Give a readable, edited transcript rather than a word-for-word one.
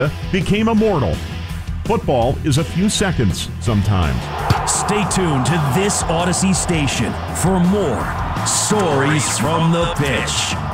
became immortal. Football is a few seconds sometimes. Stay tuned to this Odyssey station for more Stories from the Pitch.